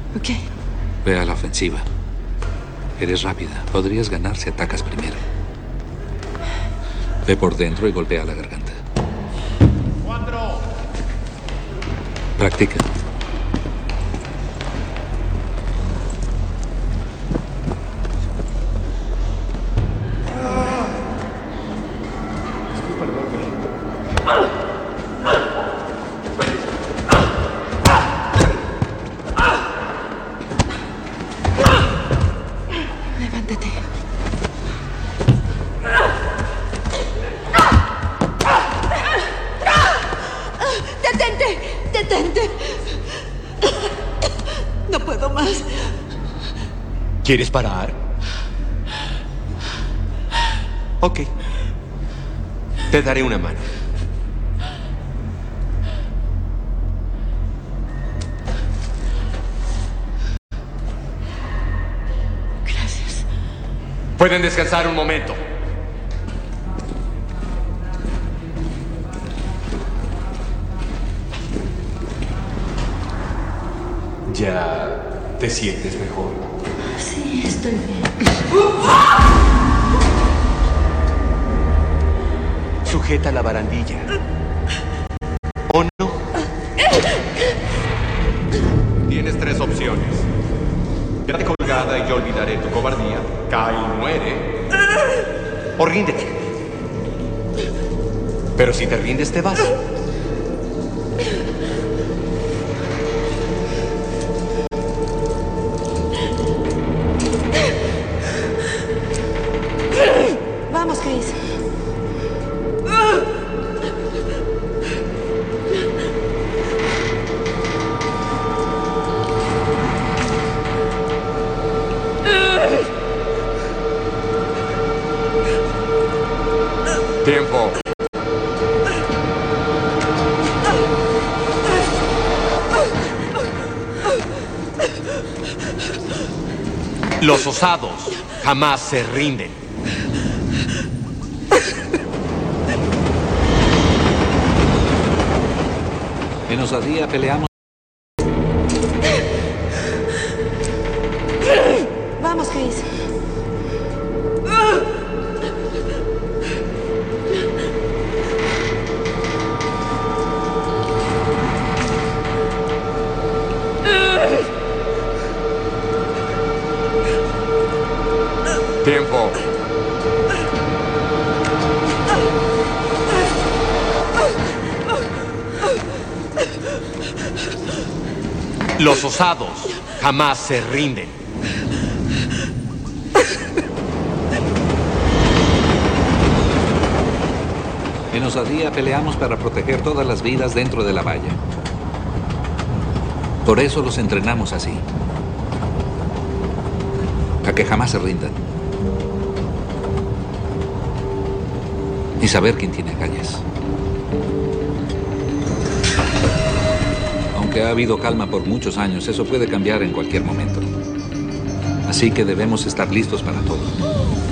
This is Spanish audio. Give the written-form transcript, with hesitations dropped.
Ok. Ve a la ofensiva. Eres rápida. Podrías ganar si atacas primero. Ve por dentro y golpea la garganta. 4. Practica. Levántate. ¡Detente! ¡Detente! No puedo más. ¿Quieres parar? Ok. Te daré una mano. Gracias. Pueden descansar un momento. ¿Ya te sientes mejor? Sí, estoy bien. Sujeta la barandilla. ¿O no? Tienes 3 opciones. Quédate colgada y yo olvidaré tu cobardía. Cae y muere. O ríndete. Pero si te rindes, te vas. Vamos, Chris. Tiempo. Los osados jamás se rinden. En osadía peleamos. Vamos, Chris. Tiempo. Los osados jamás se rinden. En osadía peleamos para proteger todas las vidas dentro de la valla. Por eso los entrenamos así. A que jamás se rindan. Y saber quién tiene agallas. Aunque ha habido calma por muchos años, eso puede cambiar en cualquier momento. Así que debemos estar listos para todo.